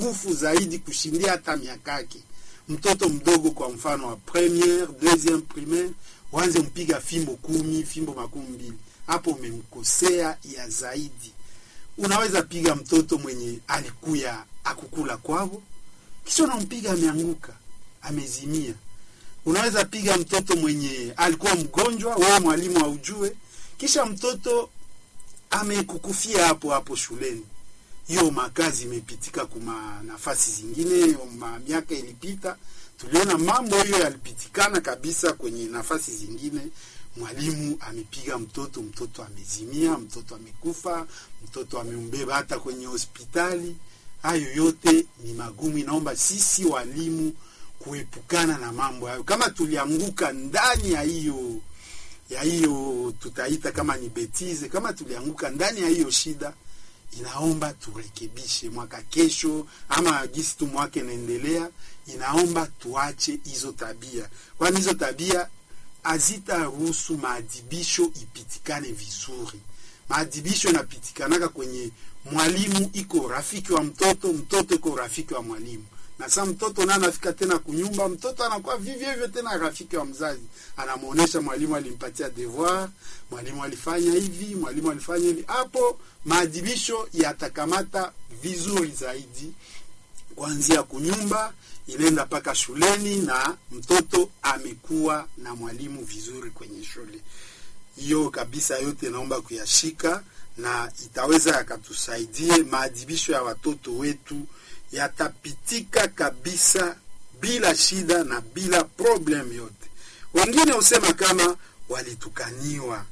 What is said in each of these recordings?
nguvu zaidi kushindia hata miaka yake. Mtoto mdogo kwa mfano wa première, deuxième primaire, wanze mpiga fimbo 10, fimbo 20. Hapo umemkosea ya zaidi. Unaweza piga mtoto mwenye alikuya akukula kwao, kisha unampiga ameanguka, amezimia. Unaweza piga mtoto mwenye alikuwa mgonjwa, wewe mwalimu haujue, kisha mtoto amekukufia hapo shuleni. Hiyo makazi imepitika kuma nafasi zingine, miaka ilipita, tuliona mambo hiyo yalipitikana kabisa kwenye nafasi zingine. Mwalimu amepiga mtoto amezimia, mtoto amekufa, mtoto ameumbeba hata kwenye hospitali. Hayo yote ni magumu. Inaomba sisi walimu kuepukana na mambo hayo. Kama tulianguka ndani ya hiyo tutaita kama ni betize, kama tulianguka ndani ya hiyo shida, inaomba turekebishe mwaka kesho ama gisi tu mwaka inaendelea. Inaomba tuache hizo tabia, kwani hizo tabia hazitaruhusu maadibisho ipitikane vizuri. Maadibisho inapitikanaka kwenye mwalimu iko rafiki wa mtoto, mtoto iko rafiki wa mwalimu. Na sasa mtoto na anafika tena kunyumba, mtoto anakuwa vivyo hivyo tena rafiki wa mzazi. Anamuonesha mwalimu alimpatia devoir, mwalimu alifanya hivi, mwalimu alifanya hivi. Hapo maadibisho yatakamata vizuri zaidi kuanzia kunyumba inaenda paka shuleni, na mtoto amekuwa na mwalimu vizuri kwenye shule. Hiyo kabisa yote naomba kuyashika, na itaweza yakatusaidie maadibisho ya watoto wetu yatapitika kabisa bila shida na bila problem yote. Wengine usema kama walitukaniwa.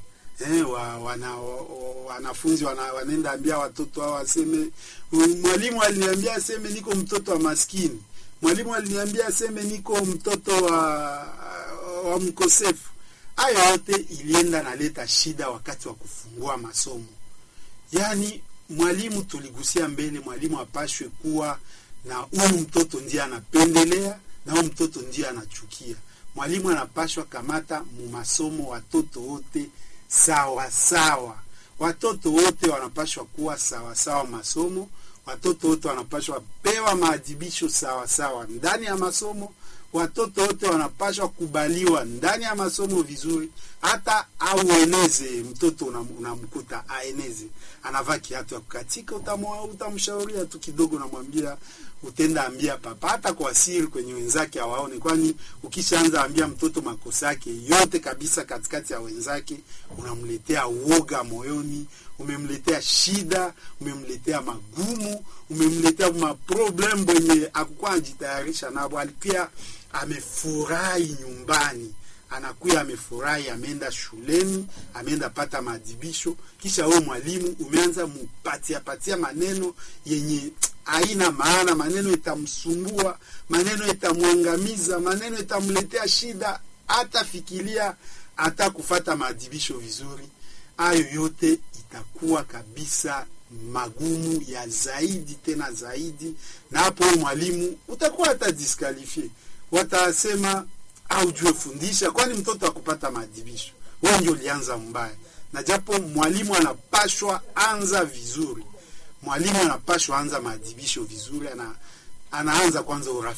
Wanafunzi wanaenda ambia watoto hao waseme, mwalimu aliniambia aseme niko mtoto wa maskini. Mwalimu aliniambia aseme niko mtoto wa mkosefu. Hayo yote ilienda naleta shida wakati wa kufungua masomo. Yani mwalimu tuligusia mbele, mwalimu apashwe kuwa na huyu mtoto ndiye anapendelea na huyu mtoto ndiye anachukia. Mwalimu anapashwa kamata mu masomo watoto wote sawa sawa. Watoto wote wanapashwa kuwa sawa sawa masomo. Watoto wote wanapashwa pewa maadibisho sawa sawa ndani ya masomo. Watoto wote wanapashwa kubaliwa ndani ya masomo vizuri. Hata aueneze mtoto unamkuta aeneze anavaa kiatu ya kukatika, utamshauria tu kidogo, namwambia utenda ambia papa, hata kwa siri kwenye wenzake hawaone. Kwani ukishaanza ambia mtoto makosa yake yote kabisa katikati ya wenzake, unamletea uoga moyoni, umemletea shida, umemletea magumu, umemletea maproblem wenye hakukuwa anajitayarisha nabo. Alikuwa amefurahi nyumbani, anakuya amefurahi, ameenda shuleni, ameenda pata maadibisho, kisha wewe mwalimu umeanza patia maneno yenye haina maana, maneno itamsumbua, maneno itamwangamiza, maneno itamletea shida, hata fikiria hata kufata maadibisho vizuri. Hayo yote itakuwa kabisa magumu ya zaidi tena zaidi, na hapo mwalimu utakuwa hata disqualifié. Watasema au jue fundisha, kwani mtoto akupata maadibisho wewe ndio ulianza mbaya. Na japo mwalimu anapashwa anza vizuri, mwalimu anapashwa anza maadibisho vizuri, anaanza kwanza urafiki